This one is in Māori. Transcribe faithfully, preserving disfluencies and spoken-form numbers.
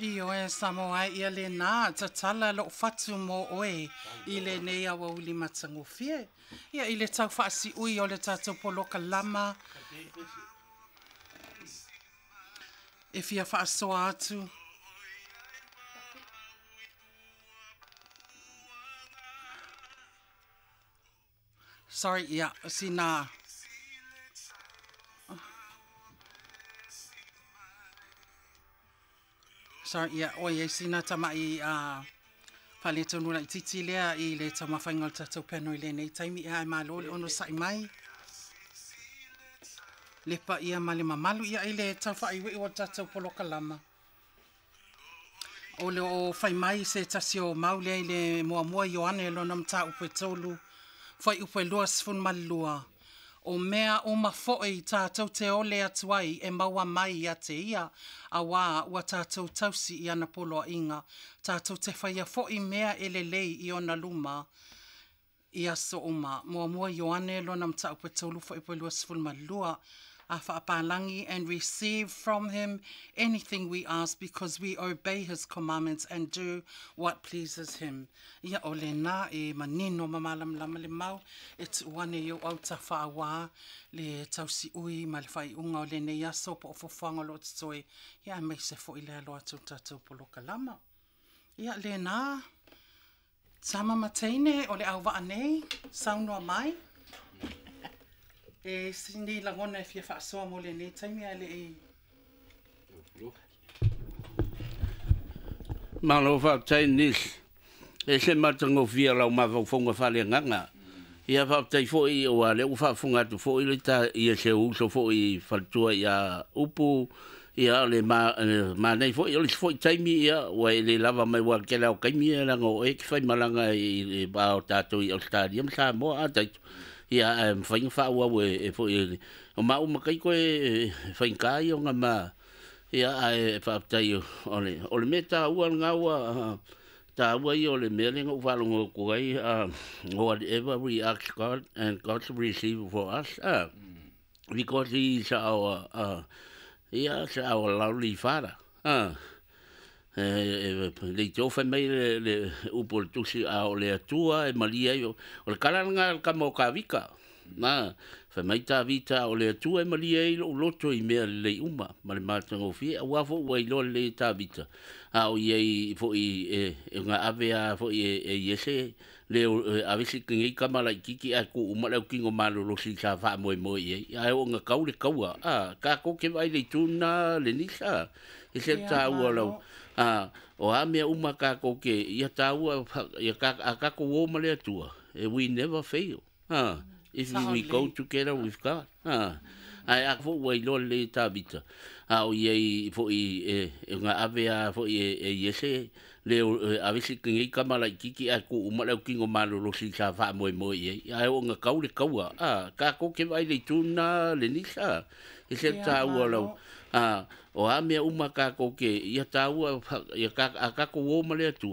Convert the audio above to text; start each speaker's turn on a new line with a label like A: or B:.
A: Io e Samoa ia le nā, ta tala lo fatu mo oe, i le nei awa uli matango fie. Ia i le tau whaasi ui o le tātou poloka lama. E fia whaasoa atu. Sorry, ia, si nā. Sorry, ia, oe, si nā tama i a pale tonu na i titi lea i le tama whainga o tātou peno i le nei taimi ia e malo le ono sai mai. Lepa ia male mamalu ia i le tau whai wei o tātou poloka lama. O le o whai mai se tasi o maule i le mua mua Ioane lo nam tā upe tolu. Whai upe luas fun malua. O mea o mafoe i tātou te ole atuai e maua mai a te ia. A wā ua tātou tausi i ana polo a inga. Tātou te whai a fo'i mea ele lei i ona luma. I aso uma. Mua mua Ioane lo nam tā upe tolu whai upe luas fun malua. A whaapalangi and receive from him anything we ask because we obey his commandments and do what pleases him. Ia o le nā e manino mamalam lama le mau e tu wane i o au ta whaawa le tausi ui ma le whai unga o le nei aso po o fofanga lo titoe. Ia mei se fo i le aloa tu tatou poloka lama. Ia le nā tama mateine o le au waa nei saunua mai. E sini langona e fia whaasoa mo le nei taimi ale e.
B: Malo whaatai nis. E se matango fia lau mawau whaunga whale nganga. Ia whaatai fo i o ale u whaafunga tu fo i le ta ia se uso fo i whaltua ia upu. Ia le ma nei fo i ole fo i taimi ia wa i le lava mai wa ke lau kaimi e lango e ki whai malanga i le bao tātou i Australia. Msa mo a taitu. Ia em fain fa wa we e fo e o ma o makai ko e fain kai o nga ma ia e fa tai o le o le meta u nga wa ta wa i o le mele ngo fa lo ko ai whatever we ask God and God to receive for us uh, because he is our uh, ia is our lovely father uh, e le to fa mai le upo tusi a o le atua e malia yo o le kalanga ka mo ka vika na fa mai ta vita o le atua e malia i lo loto i me le uma ma le matango fi a wa fo wai lo le ta vita a o ye fo i e nga avea fo i e yese le avisi kingi ka mala kiki a ku uma le kingo malo lo si sa fa mo mo ye a o nga kau le kaua a ka ko ke vai le tuna le nisa e se ta u lo ah o a me uma ka ko ke ia taua ia ka ka ko o male tua we never fail ah if we go together with God ah ai a fo we lo le tabita a o ye fo i e nga avea fo i e yese le avisi kingi kamala kiki a ko uma le kingo malo lo si sa fa mo mo ye ai o nga kau le kaua ah ka ko ke vai le tuna le nisa e se taua lo ah o a mea uma ka ko ke ia taua ia ka ka ko o male tu